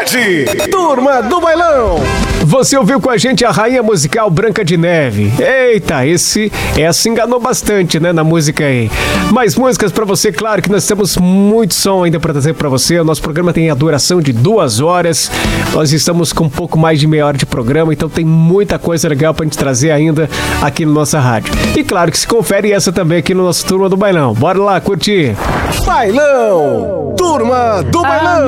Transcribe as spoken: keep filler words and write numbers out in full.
Curte, Turma do Bailão. Você ouviu com a gente a rainha musical Branca de Neve. Eita, esse essa enganou bastante, né, na música aí. Mais músicas pra você, claro que nós temos muito som ainda pra trazer pra você. O nosso programa tem a duração de duas horas. Nós estamos com um pouco mais de meia hora de programa, então tem muita coisa legal pra gente trazer ainda aqui na nossa rádio. E claro que se confere essa também aqui no nosso Turma do Bailão. Bora lá curtir. Bailão, Turma do Bailão.